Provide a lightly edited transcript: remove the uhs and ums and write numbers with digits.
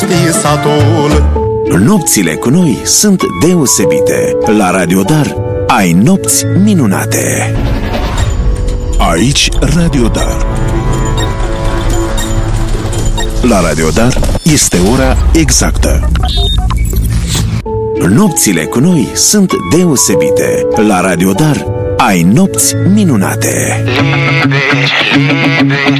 Satul. Nopțile cu noi sunt deosebite. La Radio Dar ai nopți minunate. Aici Radio Dar. La Radio Dar este ora exactă. Nopțile cu noi sunt deosebite. La Radio Dar ai nopți minunate. Liber, liber,